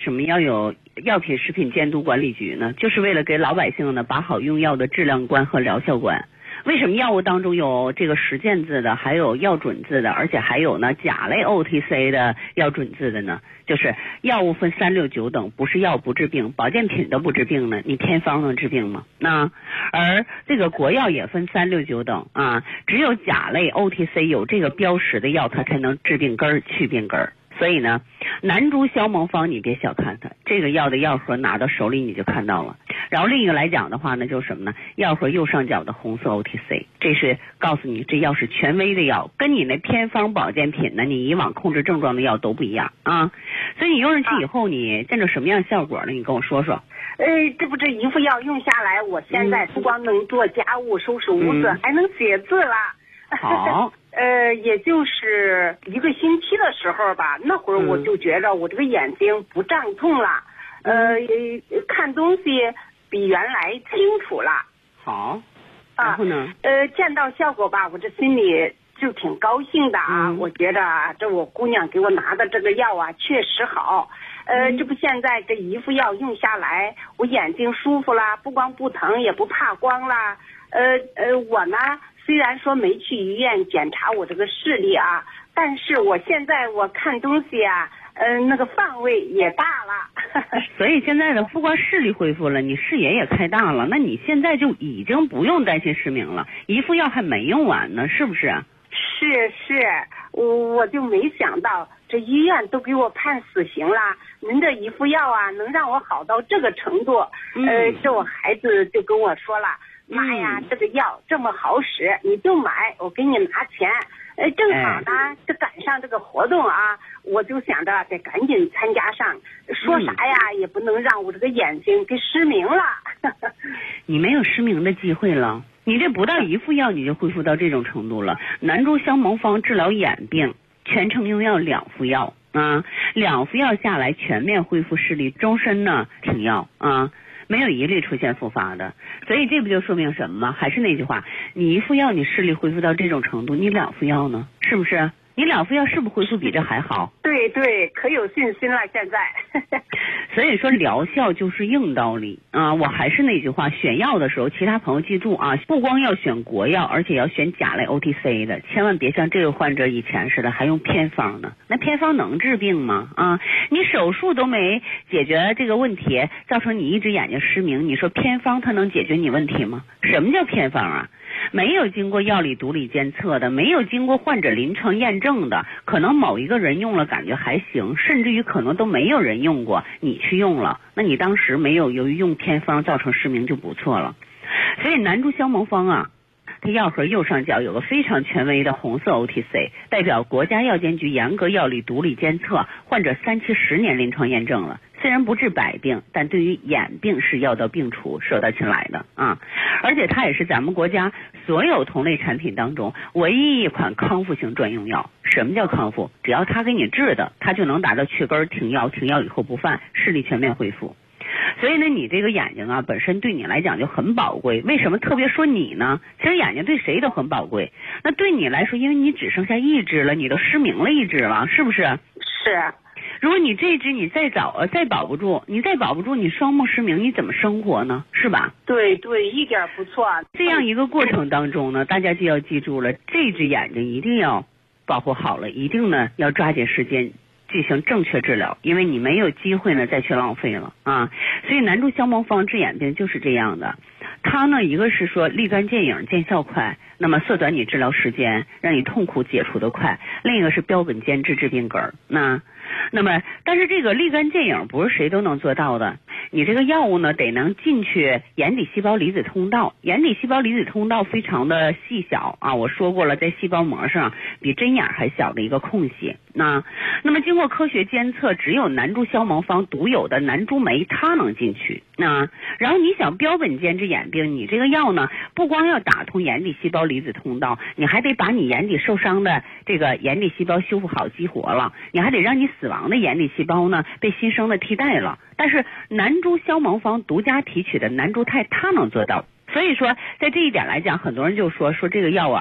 什么要有药品食品监督管理局呢？就是为了给老百姓呢把好用药的质量关和疗效关。为什么药物当中有这个实践字的，还有药准字的，而且还有呢甲类 OTC 的药准字的呢？就是药物分3、6、9等，不是药不治病，保健品都不治病呢，你偏方能治病吗？而这个国药也分3、6、9等啊，只有甲类 OTC 有这个标识的药，它才能治病根儿、去病根儿。所以呢，南珠消蒙方你别小看它，这个药的药盒拿到手里你就看到了。然后另一个来讲的话呢，就是什么呢？药盒右上角的红色 OTC， 这是告诉你这药是权威的药，跟你那偏方保健品呢，你以往控制症状的药都不一样啊。所以你用上去以后，你见着什么样效果呢？你跟我说说。 这一副药用下来，我现在不光能做家务、收拾屋子，还能写字了。 好。 也就是1个星期的时候吧，那会儿我就觉着我这个眼睛不胀痛了，看东西比原来清楚了。 好，然后呢？ 见到效果吧，我这心里就挺高兴的啊。我觉着这我姑娘给我拿的这个药啊，确实好。这不现在这一副药用下来，我眼睛舒服啦，不光不疼，也不怕光啦。我呢，虽然说没去医院检查我这个视力啊，但是我现在我看东西啊，那个范围也大了。 所以现在的不光视力恢复了，你视野也开大了，那你现在就已经不用担心失明了，一副药还没用完呢，是不是？ 是，我就没想到这医院都给我判死刑了，您这一副药啊，能让我好到这个程度。这我孩子就跟我说了，妈呀，这个药这么好使，你就买，我给你拿钱。正好呢，这赶上这个活动啊，我就想着得赶紧参加上，说啥呀也不能让我这个眼睛给失明了。 你没有失明的机会了，你这不到一副药你就恢复到这种程度了。南珠消蒙方治疗眼病，全程用药2副药啊，2副药下来全面恢复视力，终身呢停药啊。没有一例出现复发的，所以这不就说明什么吗？还是那句话，你一副药你视力恢复到这种程度，你2副药呢？是不是？你2副药是不是恢复比这还好？ 对，可有信心了现在。 所以说疗效就是硬道理啊！我还是那句话，选药的时候，其他朋友记住啊，不光要选国药，而且要选甲类 OTC 的，千万别像这个患者以前似的还用偏方呢。那偏方能治病吗？啊，你手术都没解决这个问题，造成你一只眼睛失明，你说偏方它能解决你问题吗？什么叫偏方啊？没有经过药理毒理监测的，没有经过患者临床验证的，可能某一个人用了感觉还行，甚至于可能都没有人用过，你去用了，那你当时没有由于用偏方造成失明就不错了。所以南珠消蒙方啊，它药盒右上角有个非常权威的红色 OTC， 代表国家药监局严格药理毒理监测，患者3期10年临床验证了。虽然不治百病，但对于眼病是药到病除，手到擒来的啊！而且它也是咱们国家所有同类产品当中唯一一款康复性专用药。什么叫康复？只要它给你治的，它就能达到去根停药，停药以后不犯，视力全面恢复。所以呢，你这个眼睛啊，本身对你来讲就很宝贵。为什么特别说你呢？其实眼睛对谁都很宝贵。那对你来说，因为你只剩下一只了，你都失明了一只了，是不是？ 是。 如果你这只你再保不住，你双目失明，你怎么生活呢？是吧？ 对，一点不错。 这样一个过程当中呢，大家就要记住了，这只眼睛一定要保护好了，一定呢要抓紧时间进行正确治疗，因为你没有机会呢再去浪费了啊。所以南珠消蒙方治眼病就是这样的，它呢一个是说立竿见影见效快，那么缩短你治疗时间，让你痛苦解除的快；另一个是标本兼治治病根儿。那么但是这个立竿见影不是谁都能做到的，你这个药物呢得能进去眼底细胞离子通道，眼底细胞离子通道非常的细小啊，我说过了，在细胞膜上比针眼还小的一个空隙。那么经过科学监测，只有南珠消蒙方独有的南珠酶它能进去。然后你想标本兼治眼病，你这个药呢不光要打通眼底细胞离子通道，你还得把你眼底受伤的这个眼底细胞修复好激活了，你还得让你死亡的眼底细胞呢被新生的替代了。但是南珠消蒙方独家提取的南珠肽它能做到。所以说在这一点来讲，很多人就说这个药啊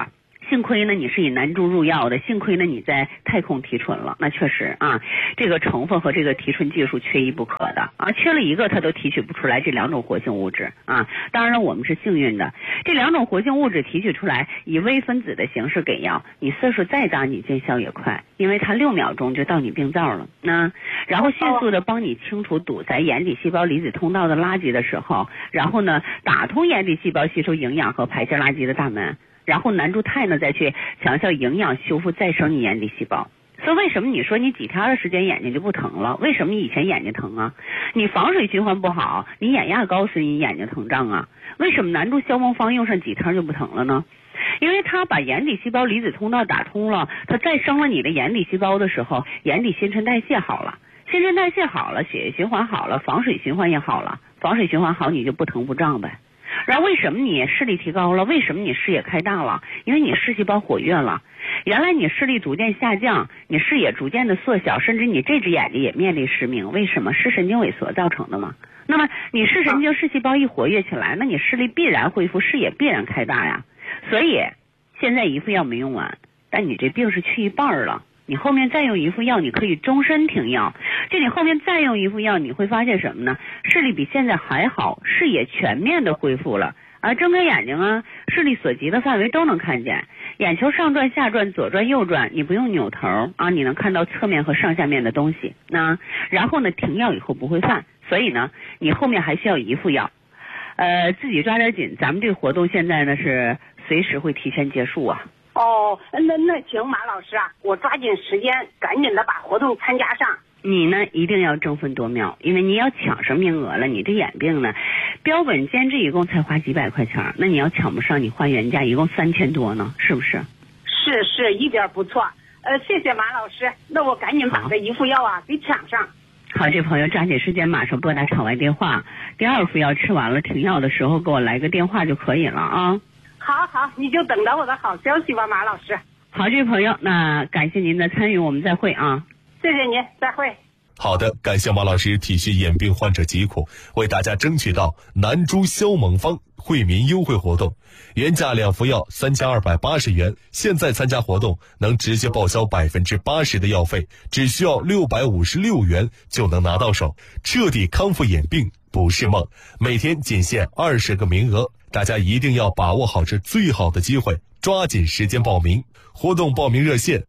幸亏呢你是以男猪入药的，幸亏呢你在太空提纯了，那确实啊，这个成分和这个提纯技术缺一不可的啊，缺了一个它都提取不出来这2种活性物质啊。当然了，我们是幸运的，这2种活性物质提取出来，以微分子的形式给药，你岁数再大你见效也快，因为它6秒钟就到你病灶了。那然后迅速的帮你清除堵在眼底细胞离子通道的垃圾的时候，然后呢打通眼底细胞吸收营养和排泄垃圾的大门。然后男猪肽呢再去强效营养修复再生你眼底细胞。所以为什么你说你几天的时间眼睛就不疼了？为什么你以前眼睛疼啊？你防水循环不好，你眼压高所以你眼睛疼胀啊？为什么男猪消梦方用上几天就不疼了呢？因为它把眼底细胞离子通道打通了，它再生了你的眼底细胞的时候，眼底新陈代谢好了，新陈代谢好了，血液循环好了，防水循环也好了，防水循环好你就不疼不胀呗。然后为什么你视力提高了？为什么你视野开大了？因为你视细胞活跃了。原来你视力逐渐下降，你视野逐渐的缩小，甚至你这只眼睛也面临失明。为什么？视神经萎缩造成的嘛。那么你视神经视细胞一活跃起来，那你视力必然恢复，视野必然开大呀。所以现在一副药没用完，但你这病是去一半了。你后面再用一副药，你可以终身停药。就你后面再用一副药，你会发现什么呢？视力比现在还好，视野全面的恢复了。睁开眼睛啊，视力所及的范围都能看见，眼球上转下转左转右转，你不用扭头啊，你能看到侧面和上下面的东西。那然后呢，停药以后不会犯，所以呢，你后面还需要一副药。自己抓点紧，咱们这个活动现在呢是随时会提前结束啊。 哦，那行，马老师啊，我抓紧时间，赶紧的把活动参加上。 你呢一定要争分夺秒，因为你要抢上名额了。你这眼病呢，标本兼治一共才花几百块钱，那你要抢不上，你花原价一共3000多呢，是不是？ 是，一点不错。谢谢马老师，那我赶紧把这一副药啊给抢上。 好，这朋友抓紧时间马上拨打场外电话，第2副药吃完了停药的时候给我来个电话就可以了啊。 好，你就等着我的好消息吧，马老师。 好，这位朋友，那感谢您的参与，我们再会啊。 谢谢您，再会。 好的，感谢马老师体恤眼病患者疾苦，为大家争取到男猪消猛方惠民优惠活动，原价2副药3280元，现在参加活动能直接报销80%的药费，只需要656元就能拿到手，彻底康复眼病不是梦。每天仅限20个名额，大家一定要把握好这最好的机会，抓紧时间报名。活动报名热线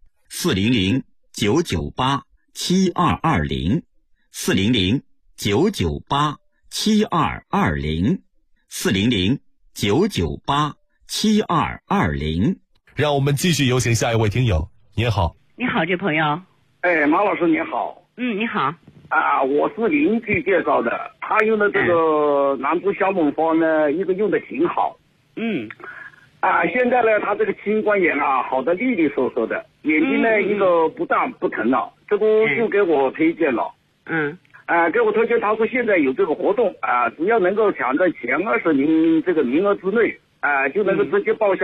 400-998-7220 400-998-7220 400-998-7220。 让我们继续有请下一位听友。您好。 你好，这朋友。 马老师你好。 你好。 我是邻居介绍的，他用的这个男猪消猛方呢，一个用的挺好。现在呢，他这个青光眼啊，好的利利索索的，眼睛呢一个不大不疼了，这个就给我推荐了。给我推荐，他说现在有这个活动只要能够抢在前20名这个名额之内就能够直接报销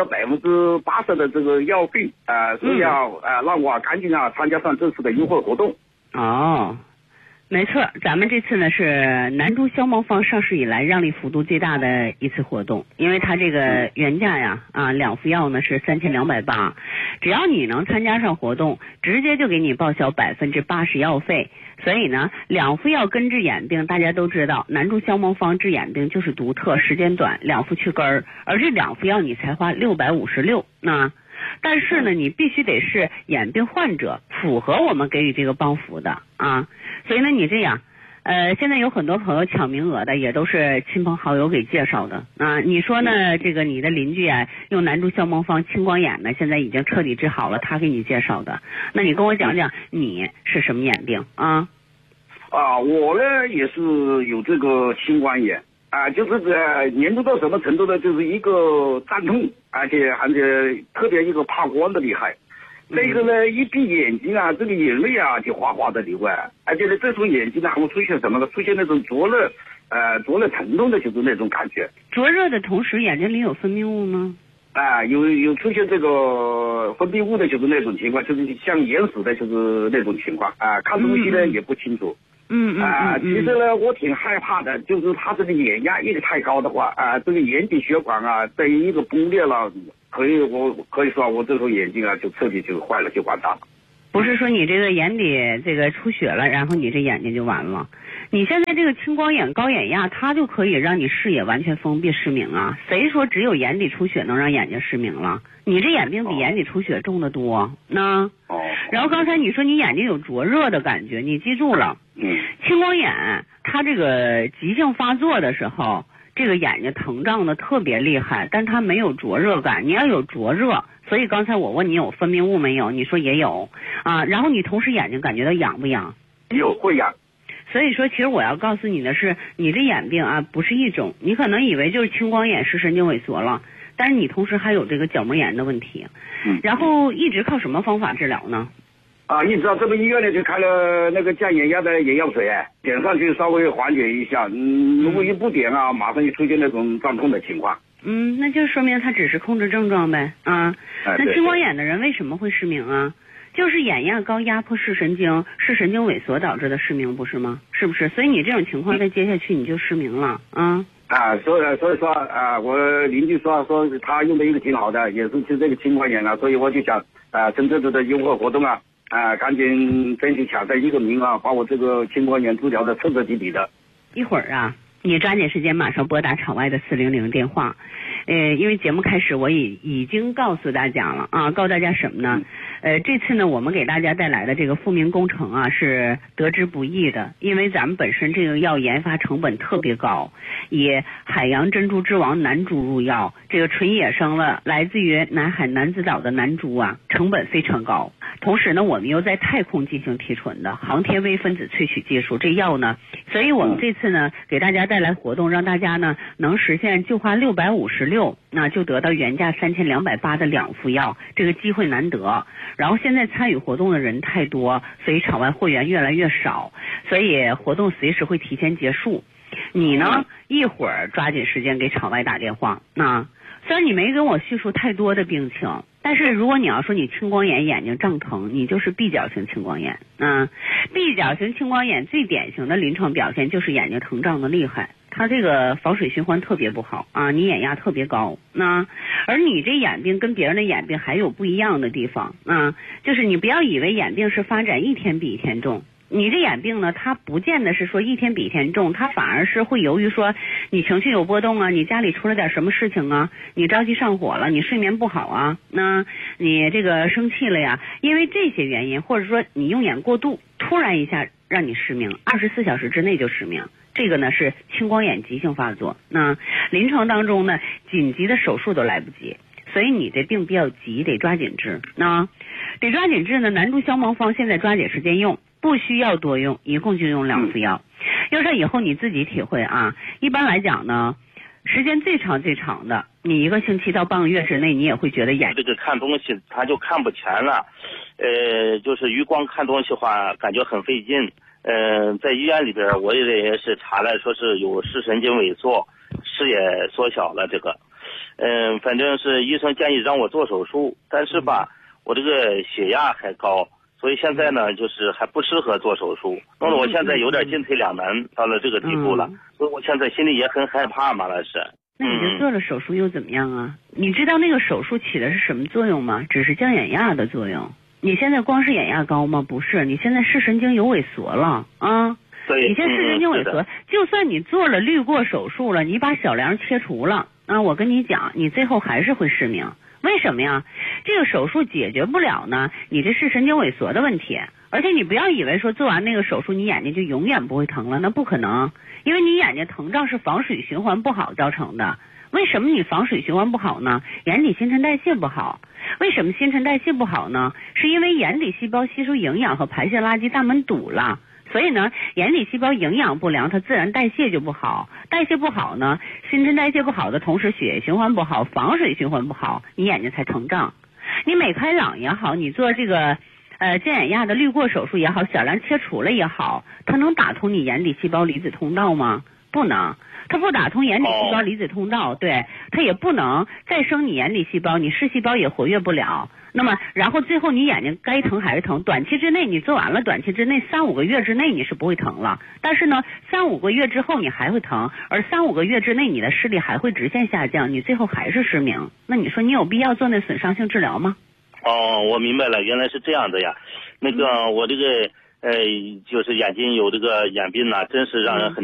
80%的这个药费所以让我赶紧参加上这次的优惠活动。 没错，咱们这次呢是男猪消梦方上市以来让利幅度最大的一次活动，因为它这个原价呀2副药呢是3280，只要你能参加上活动，直接就给你报销80%药费。所以呢，2副药根治眼病，大家都知道，男猪消梦方治眼病就是独特，时间短，2副去根儿，而这2副药你才花656。但是呢，你必须得是眼病患者，符合我们给予这个帮扶的所以呢，你这样，现在有很多朋友抢名额的，也都是亲朋好友给介绍的你说呢？这个你的邻居用男猪消梦方青光眼呢，现在已经彻底治好了，他给你介绍的。那你跟我讲讲，你是什么眼病我呢也是有这个青光眼就是严重到什么程度呢？就是一个胀痛，而且特别一个怕光的厉害。这个呢，一闭眼睛这个眼泪就哗哗的流而且呢，这种眼睛呢还会出现什么呢？出现那种灼热疼痛的，就是那种感觉。 灼热的同时，眼睛里有分泌物吗？ 有出现这个分泌物的，就是那种情况，就是像眼屎的，就是那种情况看东西呢也不清楚。其实呢，我挺害怕的，就是他这个眼压一个太高的话这个眼底血管在一个崩裂了， 我可以说我这时候眼睛啊就彻底就坏了，就完蛋了。 不是说你这个眼底这个出血了，然后你这眼睛就完了。你现在这个青光眼、高眼压，它就可以让你视野完全封闭失明啊。谁说只有眼底出血能让眼睛失明了？你这眼病比眼底出血重得多。然后刚才你说你眼睛有灼热的感觉，你记住了。青光眼它这个急性发作的时候，这个眼睛疼胀的特别厉害，但它没有灼热感。你要有灼热，所以刚才我问你有分泌物没有，你说也有啊。然后你同时眼睛感觉到痒不痒？ 有，会痒。 所以说，其实我要告诉你的是，你这眼病啊不是一种，你可能以为就是青光眼视神经萎缩了，但是你同时还有这个角膜炎的问题。然后一直靠什么方法治疗呢？ 一直到这个医院里就开了那个降眼压的眼药水，点上去稍微缓解一下。如果一不点啊，马上就出现那种胀痛的情况。 那就说明它只是控制症状呗啊。那青光眼的人为什么会失明啊？就是眼压高压迫视神经萎缩导致的失明，不是吗？是不是？所以你这种情况再接下去你就失明了啊。 所以说我邻居说他用的一个挺好的，也是就这个青光眼啊，所以我就想趁这次的优惠活动赶紧争取抢在一个名额，把我这个青光眼治疗的彻彻底底的。 一会儿你抓紧时间马上拨打场外的400电话。因为节目开始我已经告诉大家了告诉大家什么呢？这次呢我们给大家带来的这个复明工程是得之不易的，因为咱们本身这个药研发成本特别高，以海洋珍珠之王南珠入药，这个纯野生了来自于南海南子岛的南珠成本非常高。同时呢我们又在太空进行提纯的航天微分子萃取技术，这药呢，所以我们这次呢给大家带来活动，让大家呢能实现就花656，那就得到原价3280的2副药，这个机会难得。然后现在参与活动的人太多，所以场外会员越来越少，所以活动随时会提前结束。你呢一会儿抓紧时间给场外打电话。虽然你没跟我叙述太多的病情，但是如果你要说你青光眼眼睛胀疼，你就是闭角型青光眼。闭角型青光眼最典型的临床表现就是眼睛疼胀的厉害，它这个防水循环特别不好你眼压特别高。而你这眼病跟别人的眼病还有不一样的地方就是你不要以为眼病是发展一天比一天重。你这眼病呢，它不见得是说一天比一天重，它反而是会由于说你情绪有波动你家里出了点什么事情你着急上火了，你睡眠不好那你这个生气了呀，因为这些原因，或者说你用眼过度，突然一下让你失明，24小时之内就失明。这个呢是青光眼急性发作，那临床当中呢紧急的手术都来不及，所以你这病比较急，得抓紧治。得抓紧治呢，南珠消盲方现在抓紧时间用，不需要多用，一共就用2副药。要是以后你自己体会一般来讲呢，时间最长的，你1个星期到半个月之内，你也会觉得眼这个看东西它就看不全了，就是余光看东西的话感觉很费劲。在医院里边我也是查了，说是有视神经萎缩，视野缩小了这个。反正是医生建议让我做手术，但是吧我这个血压还高，所以现在呢就是还不适合做手术，弄得我现在有点进退两难，到了这个地步了。所以我现在心里也很害怕嘛。 那你就做了手术又怎么样你知道那个手术起的是什么作用吗？只是降眼压的作用。你现在光是眼压高吗？不是，你现在视神经有萎缩了对， 你现在视神经萎缩，就算你做了滤过手术了，你把小梁切除了我跟你讲，你最后还是会失明。为什么呀？这个手术解决不了呢你这视神经萎缩的问题。而且你不要以为说做完那个手术你眼睛就永远不会疼了，那不可能。因为你眼睛疼胀是防水循环不好造成的。为什么你防水循环不好呢？眼底新陈代谢不好。为什么新陈代谢不好呢？是因为眼底细胞吸收营养和排泄垃圾大门堵了，所以呢眼底细胞营养不良，它自然代谢就不好，代谢不好呢，新陈代谢不好的同时血液循环不好，防水循环不好，你眼睛才疼胀。你美开朗也好，你做这个降眼压的滤过手术也好，小梁切除了也好，它能打通你眼底细胞离子通道吗？不能。它不打通眼底细胞离子通道，对，它也不能再生你眼底细胞，你视细胞也活跃不了， 那么然后最后你眼睛该疼还是疼，短期之内你做完了，短期之内3-5个月之内你是不会疼了，但是呢3-5个月之后你还会疼，而3-5个月之内你的视力还会直线下降，你最后还是失明。那你说你有必要做那损伤性治疗吗？ 哦，我明白了，原来是这样的呀。那个我这个就是眼睛有这个眼病呢，真是让人很